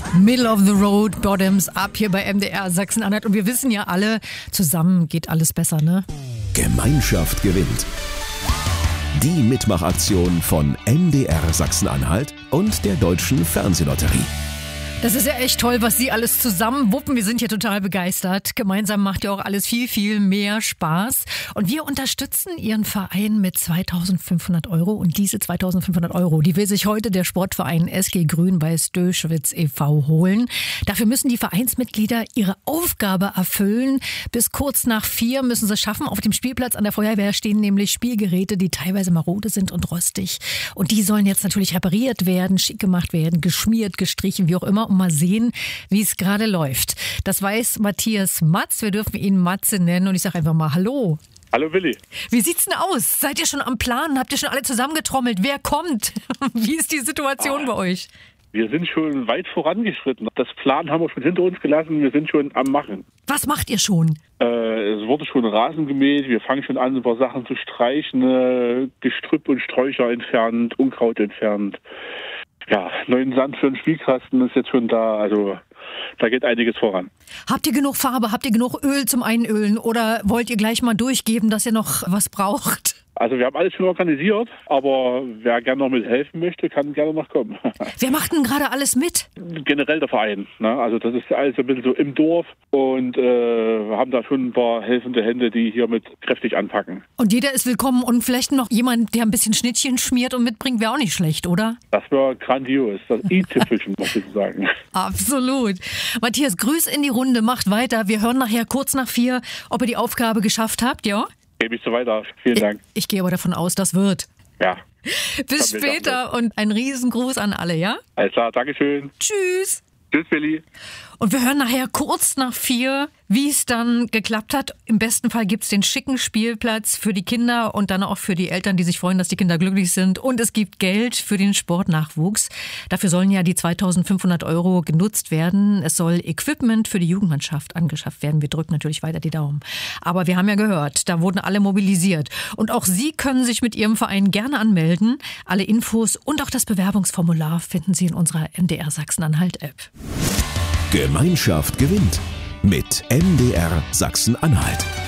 Middle of the Road, Bottoms Up hier bei MDR Sachsen-Anhalt. Und wir wissen ja alle, zusammen geht alles besser, ne? Gemeinschaft gewinnt. Die Mitmachaktion von MDR Sachsen-Anhalt und der Deutschen Fernsehlotterie. Das ist ja echt toll, was Sie alles zusammen wuppen. Wir sind hier total begeistert. Gemeinsam macht ja auch alles viel, viel mehr Spaß. Und wir unterstützen Ihren Verein mit 2.500 €. Und diese 2.500 €, die will sich heute der Sportverein SG Grün-Weiß Döschwitz e.V. holen. Dafür müssen die Vereinsmitglieder ihre Aufgabe erfüllen. Bis kurz nach 4 müssen sie es schaffen. Auf dem Spielplatz an der Feuerwehr stehen nämlich Spielgeräte, die teilweise marode sind und rostig. Und die sollen jetzt natürlich repariert werden, schick gemacht werden, geschmiert, gestrichen, wie auch immer. Und mal sehen, wie es gerade läuft. Das weiß Matthias Matz. Wir dürfen ihn Matze nennen. Und ich sage einfach mal Hallo. Hallo Willi. Wie sieht's denn aus? Seid ihr schon am Plan? Habt ihr schon alle zusammengetrommelt? Wer kommt? Wie ist die Situation bei euch? Wir sind schon weit vorangeschritten. Das Plan haben wir schon hinter uns gelassen. Wir sind schon am Machen. Was macht ihr schon? Es wurde schon Rasen gemäht. Wir fangen schon an, ein paar Sachen zu streichen. Gestrüpp und Sträucher entfernt, Unkraut entfernt. Ja, neuen Sand für den Spielkasten ist jetzt schon da. Also da geht einiges voran. Habt ihr genug Farbe? Habt ihr genug Öl zum Einölen? Oder wollt ihr gleich mal durchgeben, dass ihr noch was braucht? Also wir haben alles schon organisiert, aber wer gerne noch mit helfen möchte, kann gerne noch kommen. Wer macht denn gerade alles mit? Generell der Verein. Ne? Also das ist alles ein bisschen so im Dorf und wir haben da schon ein paar helfende Hände, die hier mit kräftig anpacken. Und jeder ist willkommen und vielleicht noch jemand, der ein bisschen Schnittchen schmiert und mitbringt, wäre auch nicht schlecht, oder? Das wäre grandios. Das i-Tüpfelchen, muss ich sagen. Absolut. Matthias, Grüß in die Runde, macht weiter. Wir hören nachher kurz nach 4, ob ihr die Aufgabe geschafft habt, ja? Gebe ich so weiter. Vielen Dank. Ich gehe aber davon aus, das wird. Ja. Bis später und ein Riesengruß an alle, ja? Alles klar, Dankeschön. Tschüss. Tschüss, Willi. Und wir hören nachher kurz nach 4, wie es dann geklappt hat. Im besten Fall gibt es den schicken Spielplatz für die Kinder und dann auch für die Eltern, die sich freuen, dass die Kinder glücklich sind. Und es gibt Geld für den Sportnachwuchs. Dafür sollen ja die 2.500 € genutzt werden. Es soll Equipment für die Jugendmannschaft angeschafft werden. Wir drücken natürlich weiter die Daumen. Aber wir haben ja gehört, da wurden alle mobilisiert. Und auch Sie können sich mit Ihrem Verein gerne anmelden. Alle Infos und auch das Bewerbungsformular finden Sie in unserer MDR Sachsen-Anhalt-App. Gemeinschaft gewinnt mit MDR Sachsen-Anhalt.